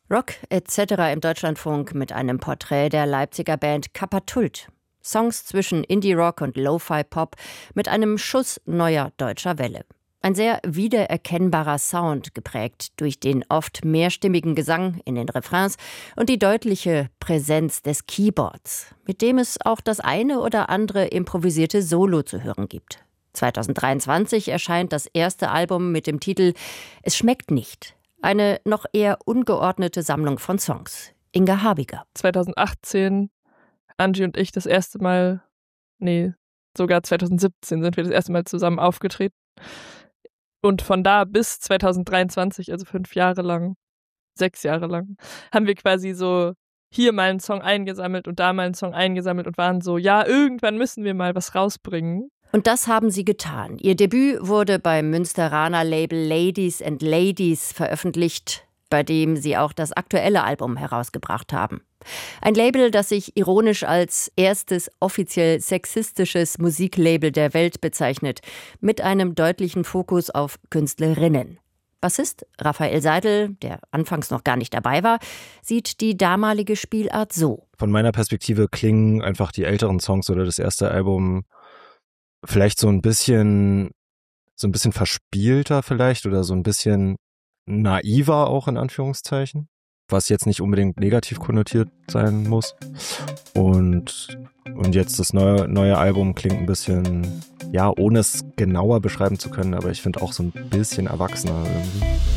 Rock etc. im Deutschlandfunk mit einem Porträt der Leipziger Band Kapatult. Songs zwischen Indie-Rock und Lo-Fi-Pop mit einem Schuss neuer deutscher Welle. Ein sehr wiedererkennbarer Sound, geprägt durch den oft mehrstimmigen Gesang in den Refrains und die deutliche Präsenz des Keyboards, mit dem es auch das eine oder andere improvisierte Solo zu hören gibt. 2023 erscheint das erste Album mit dem Titel »Es schmeckt nicht«. Eine noch eher ungeordnete Sammlung von Songs. Inga Habiger. 2018, Angie und ich sogar 2017 sind wir das erste Mal zusammen aufgetreten. Und von da bis 2023, also 6 Jahre lang, haben wir quasi so hier mal einen Song eingesammelt und da mal einen Song eingesammelt und waren so, ja, irgendwann müssen wir mal was rausbringen. Und das haben sie getan. Ihr Debüt wurde beim Münsteraner Label Ladies and Ladies veröffentlicht, bei dem sie auch das aktuelle Album herausgebracht haben. Ein Label, das sich ironisch als erstes offiziell sexistisches Musiklabel der Welt bezeichnet, mit einem deutlichen Fokus auf Künstlerinnen. Bassist Raphael Seidel, der anfangs noch gar nicht dabei war, sieht die damalige Spielart so. Von meiner Perspektive klingen einfach die älteren Songs oder das erste Album vielleicht so ein bisschen verspielter vielleicht oder so ein bisschen naiver auch in Anführungszeichen, was jetzt nicht unbedingt negativ konnotiert sein muss. Und jetzt das neue Album klingt ein bisschen, ja, ohne es genauer beschreiben zu können, aber ich finde auch so ein bisschen erwachsener irgendwie.